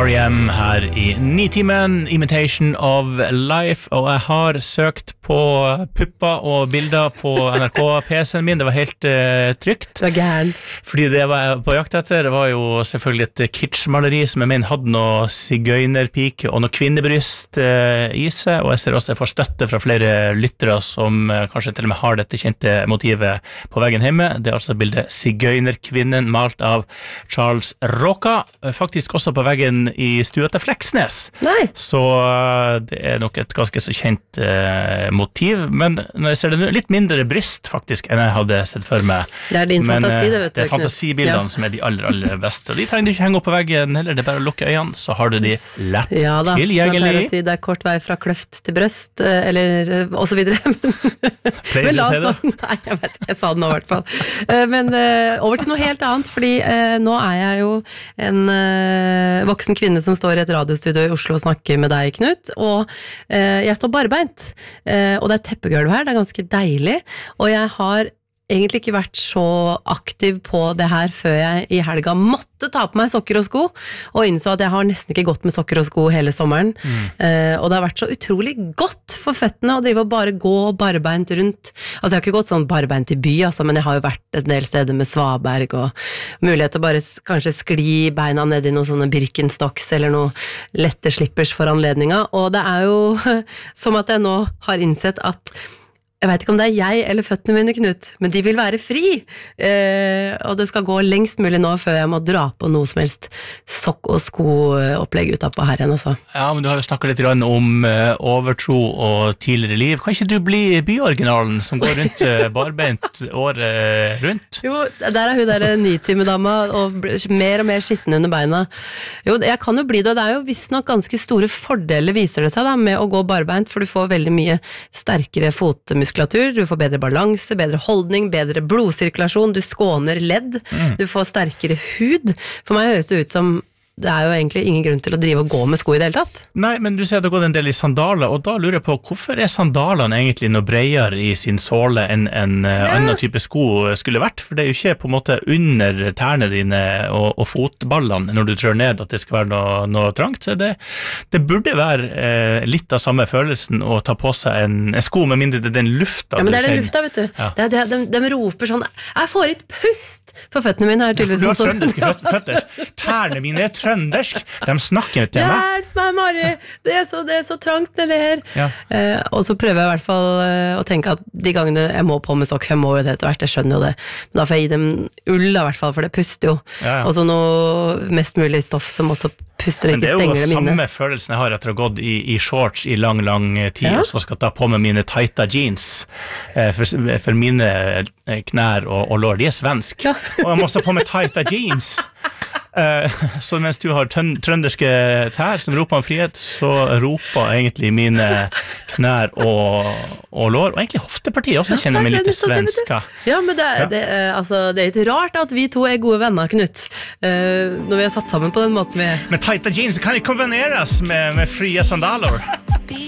R.E.M. her i 9-timen, Imitation of Life, og jeg har søkt på pupper og bilder på NRK-PC-en min, det var helt trygt. Du var gæren. Fordi det var på jakt etter, det var jo selvfølgelig et kitsch-maleri som jeg mener hadde noe sigøynerpike og noe kvinnebryst i seg, og jeg ser også jeg får støtte fra flere lyttere som kanskje til og med har dette kjente motivet på veggen hjemme. Det er altså bildet Sigøynerkvinnen malt av Charles Rocca, faktisk også på veggen i stua til Fleksnes. Nei. Så det er nok et ganske så kjent motiv, men når jeg ser det nå, litt mindre bryst faktisk enn jeg hadde sett for meg. Det er din fantasi, det vet du. Det er fantasibildene som er de aller beste. De trenger du ikke henge opp på veggen, heller det er bare å lukke øynene, så har du de lett tilgjengelig. Ja da, som jeg pleier å si, det er kort vei fra kløft til brøst, eller og så videre. Pleier du å si det? Nei, jeg vet ikke, jeg sa det nå i hvert fall. Men over til noe helt annet, fordi nå er jeg jo en voksen kvinne som står i et radiostudio i Oslo og snakker med deg, Knut, og jeg står barbeint, og det er teppegulv her, det er ganske deilig, og jeg har egentlig ikke vært så aktiv på det her før jeg i helga måtte ta på meg sokker og sko, og innså at jeg har nesten ikke gått med sokker og sko hele sommeren, og det har vært så utrolig godt for føttene å drive og bare gå barbeint rundt. Altså jeg har ikke gått sånn barbeint i by, altså, men jeg har jo vært en del steder med svaberg og mulighet til å bare kanskje skli beina ned i noen sånne Birkenstocks eller noen lette slippers for anledninga, og det er jo som at jeg nå har innsett at jeg vet ikke om det er jeg eller føttene mine, Knut, men de vil være fri, og det skal gå lengst mulig nå før jeg må dra på noe som helst sokk- og sko-opplegg utenpå her igjen, altså. Ja, men du har jo snakket litt om overtro og tidligere liv. Kan ikke du bli byoriginalen som går rundt barbeint året rundt? Jo, der er hun der 9-timedama, og mer og mer skitten under beina. Jo, jeg kan jo bli det, og det er jo visstnok ganske store fordeler, viser det seg da, med å gå barbeint, for du får veldig mye sterkere fotmuskulatur, du får bedre balanse, bedre holdning, bedre blodsirkulasjon, du skåner ledd, du får sterkere hud. For meg høres det ut som det er jo egentlig ingen grunn til å drive og gå med sko i det hele tatt. Nei, men du ser det har gått en del i sandaler, og da lurer jeg på, hvorfor er sandalene egentlig noe bredere i sin såle enn annen type sko skulle vært? For det er jo ikke på en måte under tærne dine og fotballene når du trør ned at det skal være noe trangt, så det burde være litt av samme følelsen å ta på seg en sko, med mindre det er den lufta. Ja, men det er den lufta, vet du. Ja. De roper sånn, jeg får ikke pust for føttene mine her tydeligvis. Ja, for du har trønderske føtter. Tærne mine er trøndersk. De snakker til meg. Hjelp meg, Mari! Det er så trangt nede her. Ja. Og så prøver jeg i hvert fall å tenke at de gangene jeg må på med sokk, jeg må jo det etter hvert, jeg skjønner jo det. Men da får jeg gi dem ull i hvert fall, for det puster jo. Ja. Og så noe mest mulig stoff som også puster og ikke stenger dem inne. Men det er jo samme følelsen jeg har etter å ha gått i shorts i lang tid, og så skal jeg ta på med mine tighta jeans, for mine knær og lår, de er svensk. Ja. Og jeg må ta på med tighta jeans. Så mens du har trønderske tær som roper om frihet, så roper egentlig mine knær og lår, og egentlig hoftepartiet også kjenner meg litt svenska. Ja, men det er ikke rart at vi to er gode venner, Knut, når vi har satt sammen på den måten vi er. Men tighta jeans kan jo kombineres med frie sandaler.